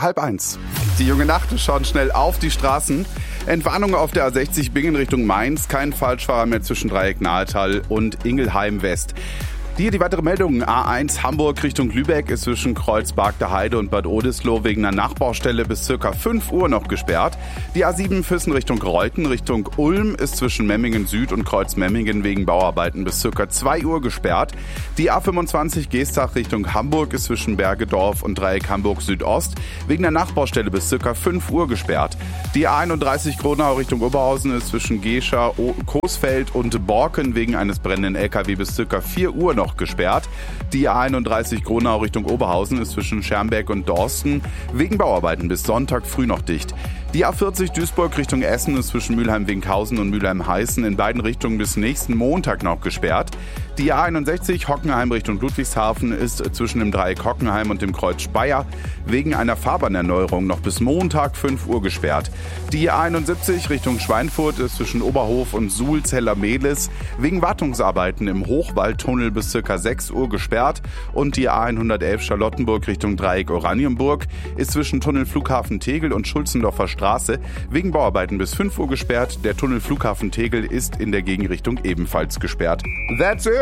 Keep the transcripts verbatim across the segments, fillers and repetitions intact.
halb eins. Die junge Nacht schaut schnell auf die Straßen. Entwarnung auf der A sechzig Bingen Richtung Mainz. Kein Falschfahrer mehr zwischen Dreieck Nahetal und Ingelheim West. Hier die weitere Meldung. A eins Hamburg Richtung Lübeck ist zwischen Kreuz Bargter Heide und Bad Oldesloe wegen einer Nachbaustelle bis circa fünf Uhr noch gesperrt. Die A sieben Füssen Richtung Reuten Richtung Ulm ist zwischen Memmingen Süd und Kreuz Memmingen wegen Bauarbeiten bis circa zwei Uhr gesperrt. Die A fünfundzwanzig Geestach Richtung Hamburg ist zwischen Bergedorf und Dreieck Hamburg Südost wegen einer Nachbaustelle bis circa fünf Uhr gesperrt. Die A einunddreißig Kronau Richtung Oberhausen ist zwischen Gescher, Coesfeld und Borken wegen eines brennenden L K W bis circa vier Uhr noch gesperrt. Die A einunddreißig Kronau Richtung Oberhausen ist zwischen Schermbeck und Dorsten wegen Bauarbeiten bis Sonntag früh noch dicht. Die A vierzig Duisburg Richtung Essen ist zwischen Mülheim-Winkhausen und Mülheim-Heißen in beiden Richtungen bis nächsten Montag noch gesperrt. Die A einundsechzig Hockenheim Richtung Ludwigshafen ist zwischen dem Dreieck Hockenheim und dem Kreuz Speyer wegen einer Fahrbahnerneuerung noch bis Montag fünf Uhr gesperrt. Die A einundsiebzig Richtung Schweinfurt ist zwischen Oberhof und Suhl-Zeller-Mehlis wegen Wartungsarbeiten im Hochwaldtunnel bis circa sechs Uhr gesperrt und die A hundertelf Charlottenburg Richtung Dreieck Oranienburg ist zwischen Tunnel Flughafen Tegel und Schulzendorfer Straße wegen Bauarbeiten bis fünf Uhr gesperrt. Der Tunnel Flughafen Tegel ist in der Gegenrichtung ebenfalls gesperrt. That's it!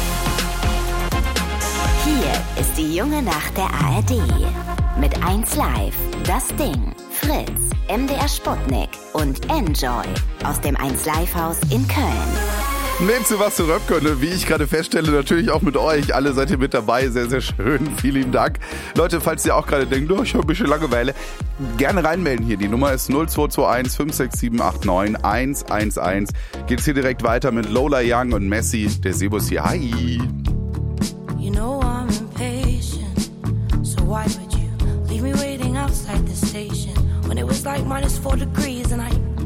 Hier ist die junge Nacht der A R D. Mit eins Live, Das Ding, Fritz, M D R Sputnik und Enjoy aus dem eins Live Haus in Köln. Mit Sebastian Röpke, wie ich gerade feststelle, natürlich auch mit euch. Alle seid ihr mit dabei, sehr, sehr schön. Vielen lieben Dank. Leute, falls ihr auch gerade denkt, oh, ich habe ein bisschen Langeweile, gerne reinmelden hier. Die Nummer ist null zwei zwei eins fünf sechs sieben acht neun eins eins eins. Geht's hier direkt weiter mit Lola Young und Messi. Der Sebus hier. Hi. You know I'm impatient, so why would you leave me waiting outside the station when it was like minus four degrees and I